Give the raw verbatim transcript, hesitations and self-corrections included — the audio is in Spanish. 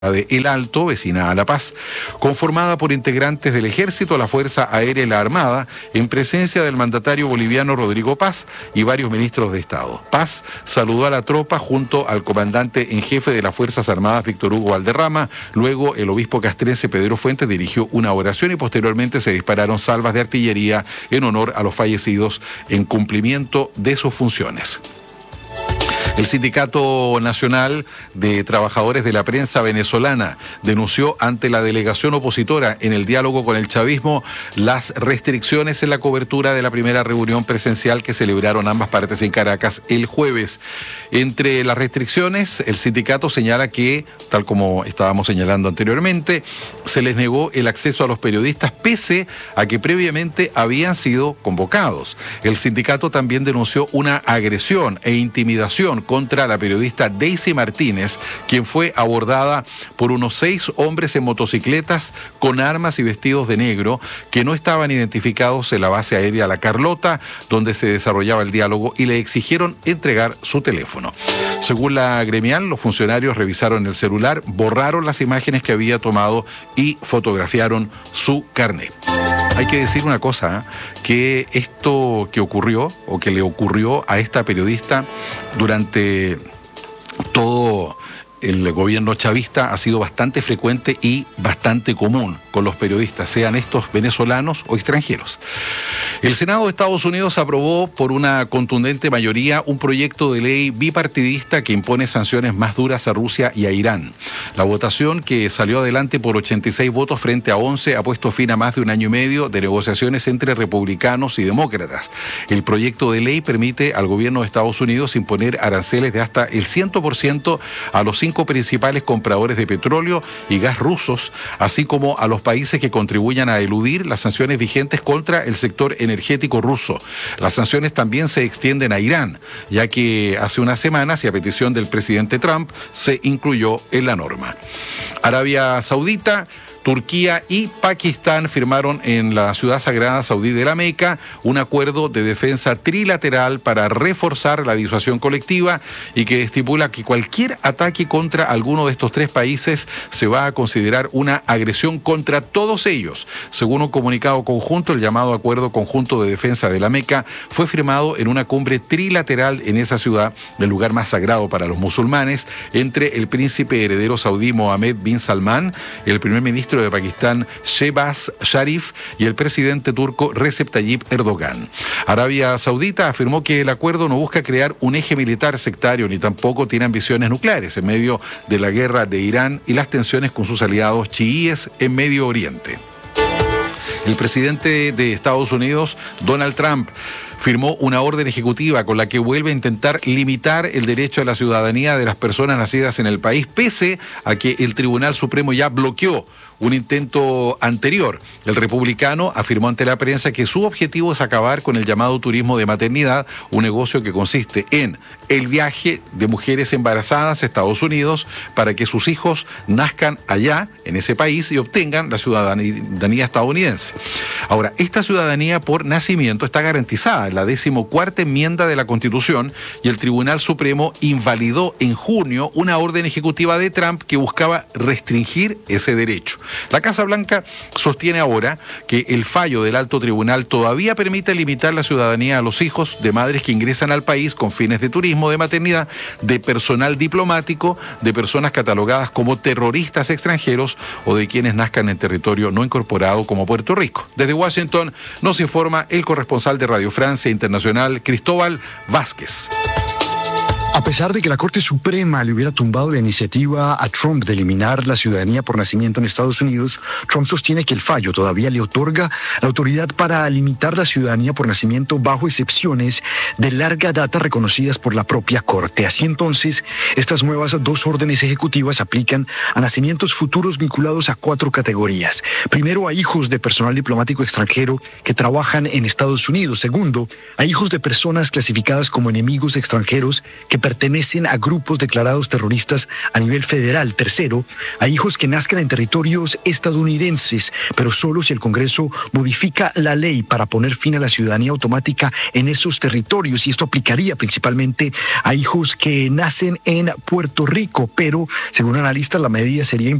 de El Alto, vecina a La Paz, conformada por integrantes del Ejército, la Fuerza Aérea y la Armada, en presencia del mandatario boliviano Rodrigo Paz y varios ministros de Estado. Paz saludó a la tropa junto al comandante en jefe de las Fuerzas Armadas, Víctor Hugo Valderrama. Luego, el obispo castrense Pedro Fuentes dirigió una oración y posteriormente se dispararon salvas de artillería en honor a los fallecidos en cumplimiento de sus funciones. El Sindicato Nacional de Trabajadores de la Prensa Venezolana denunció ante la delegación opositora en el diálogo con el chavismo las restricciones en la cobertura de la primera reunión presencial que celebraron ambas partes en Caracas el jueves. Entre las restricciones, el sindicato señala que, tal como estábamos señalando anteriormente, se les negó el acceso a los periodistas pese a que previamente habían sido convocados. El sindicato también denunció una agresión e intimidación contra la periodista Daisy Martínez, quien fue abordada por unos seis hombres en motocicletas con armas y vestidos de negro que no estaban identificados en la base aérea La Carlota, donde se desarrollaba el diálogo, y le exigieron entregar su teléfono. Según la gremial, los funcionarios revisaron el celular, borraron las imágenes que había tomado y fotografiaron su carnet. Hay que decir una cosa, ¿eh? que esto que ocurrió o que le ocurrió a esta periodista durante todo el gobierno chavista ha sido bastante frecuente y bastante común con los periodistas, sean estos venezolanos o extranjeros. El Senado de Estados Unidos aprobó por una contundente mayoría un proyecto de ley bipartidista que impone sanciones más duras a Rusia y a Irán. La votación, que salió adelante por ochenta y seis votos frente a once, ha puesto fin a más de un año y medio de negociaciones entre republicanos y demócratas. El proyecto de ley permite al gobierno de Estados Unidos imponer aranceles de hasta el cien por ciento a los cinco principales compradores de petróleo y gas rusos, así como a los países que contribuyan a eludir las sanciones vigentes contra el sector energético ruso. Las sanciones también se extienden a Irán, ya que hace unas semanas y a petición del presidente Trump se incluyó en la norma. Arabia Saudita, Turquía y Pakistán firmaron en la ciudad sagrada saudí de la Meca un acuerdo de defensa trilateral para reforzar la disuasión colectiva y que estipula que cualquier ataque contra alguno de estos tres países se va a considerar una agresión contra todos ellos. Según un comunicado conjunto, el llamado Acuerdo Conjunto de Defensa de la Meca fue firmado en una cumbre trilateral en esa ciudad, el lugar más sagrado para los musulmanes, entre el príncipe heredero saudí Mohammed bin Salman, el primer ministro de Pakistán Shehbaz Sharif y el presidente turco Recep Tayyip Erdogan. Arabia Saudita afirmó que el acuerdo no busca crear un eje militar sectario ni tampoco tiene ambiciones nucleares en medio de la guerra de Irán y las tensiones con sus aliados chiíes en Medio Oriente. El presidente de Estados Unidos, Donald Trump, firmó una orden ejecutiva con la que vuelve a intentar limitar el derecho a la ciudadanía de las personas nacidas en el país, pese a que el Tribunal Supremo ya bloqueó un intento anterior. El republicano afirmó ante la prensa que su objetivo es acabar con el llamado turismo de maternidad, un negocio que consiste en el viaje de mujeres embarazadas a Estados Unidos para que sus hijos nazcan allá, en ese país, y obtengan la ciudadanía estadounidense. Ahora, esta ciudadanía por nacimiento está garantizada en la decimocuarta enmienda de la Constitución y el Tribunal Supremo invalidó en junio una orden ejecutiva de Trump que buscaba restringir ese derecho. La Casa Blanca sostiene ahora que el fallo del alto tribunal todavía permite limitar la ciudadanía a los hijos de madres que ingresan al país con fines de turismo, de maternidad, de personal diplomático, de personas catalogadas como terroristas extranjeros o de quienes nazcan en territorio no incorporado como Puerto Rico. Desde Washington nos informa el corresponsal de Radio Francia Internacional, Cristóbal Vázquez. A pesar de que la Corte Suprema le hubiera tumbado la iniciativa a Trump de eliminar la ciudadanía por nacimiento en Estados Unidos, Trump sostiene que el fallo todavía le otorga la autoridad para limitar la ciudadanía por nacimiento bajo excepciones de larga data reconocidas por la propia Corte. Así entonces, estas nuevas dos órdenes ejecutivas aplican a nacimientos futuros vinculados a cuatro categorías. Primero, a hijos de personal diplomático extranjero que trabajan en Estados Unidos. Segundo, a hijos de personas clasificadas como enemigos extranjeros que pertenecen a grupos declarados terroristas a nivel federal. Tercero, a hijos que nazcan en territorios estadounidenses, pero solo si el Congreso modifica la ley para poner fin a la ciudadanía automática en esos territorios. Y esto aplicaría principalmente a hijos que nacen en Puerto Rico, pero según analistas la medida sería